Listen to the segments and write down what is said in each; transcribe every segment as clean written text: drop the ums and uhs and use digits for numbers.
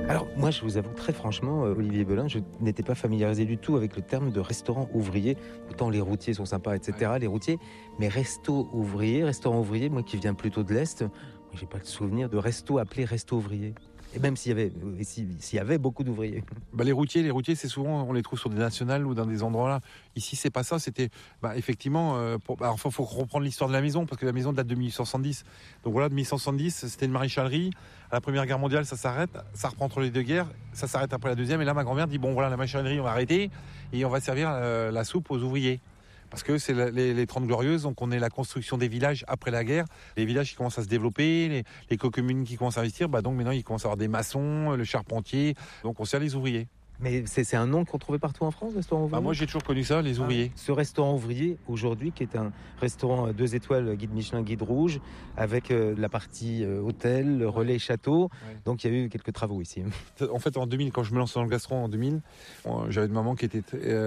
Alors moi, je vous avoue très franchement, Olivier Belin, je n'étais pas familiarisé du tout avec le terme de restaurant ouvrier. Autant les routiers sont sympas, etc., les routiers, mais restaurant ouvrier, moi qui viens plutôt de l'Est, moi, j'ai pas le souvenir de resto appelé resto ouvrier. Et même s'il y avait beaucoup d'ouvriers. Les routiers, c'est souvent, on les trouve sur des nationales ou dans des endroits là. Ici, c'est pas ça. C'était, effectivement, faut reprendre l'histoire de la maison parce que la maison date de 1870. Donc voilà, de 1870, c'était une maréchalerie. À la Première Guerre mondiale, ça s'arrête. Ça reprend entre les deux guerres. Ça s'arrête après la deuxième. Et là, ma grand-mère dit bon, voilà, la maréchalerie, on va arrêter et on va servir la soupe aux ouvriers. Parce que c'est les 30 Glorieuses, donc on est la construction des villages après la guerre. Les villages qui commencent à se développer, les communes qui commencent à investir, donc maintenant ils commencent à avoir des maçons, le charpentier, donc on sert les ouvriers. Mais c'est un nom qu'on trouvait partout en France, restaurant ouvrier? Moi j'ai toujours connu ça, les ouvriers. Ce restaurant ouvrier, aujourd'hui, qui est un restaurant 2 étoiles, guide Michelin, guide rouge, avec la partie hôtel, relais, château. Ouais. Donc il y a eu quelques travaux ici. En fait, en 2000, quand je me lance dans le gastro en 2000, j'avais une maman qui était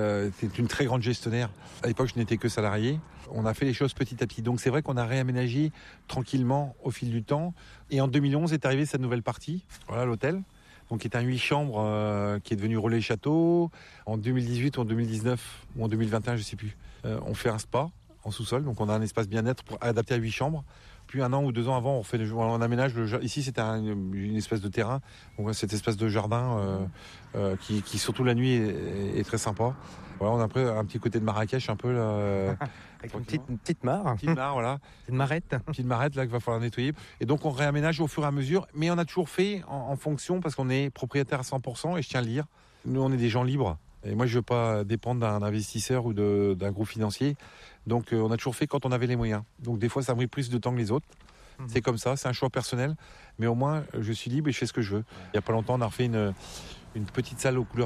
une très grande gestionnaire. À l'époque, je n'étais que salarié. On a fait les choses petit à petit. Donc c'est vrai qu'on a réaménagé tranquillement au fil du temps. Et en 2011 est arrivée cette nouvelle partie, voilà l'hôtel. Donc qui est un 8 chambres qui est devenu relais château. En 2018 ou en 2019 ou en 2021, je sais plus. On fait un spa en sous-sol, donc on a un espace bien-être adapté à 8 chambres. Puis 1 an ou 2 ans avant, on aménage ici c'était une espèce de terrain, donc cette espèce de jardin qui surtout la nuit est très sympa. Voilà, on a après un petit côté de Marrakech un peu là, avec une petite mare. Une petite mare, voilà. C'est une marette. Une petite marette là qu'il va falloir nettoyer. Et donc on réaménage au fur et à mesure, mais on a toujours fait en fonction parce qu'on est propriétaire à 100% et je tiens à le dire. Nous on est des gens libres. Et moi, je veux pas dépendre d'un investisseur ou d'un groupe financier. Donc, on a toujours fait quand on avait les moyens. Donc, des fois, ça a pris plus de temps que les autres. C'est comme ça, c'est un choix personnel. Mais au moins, je suis libre et je fais ce que je veux. Il y a pas longtemps, on a refait une petite salle aux couleurs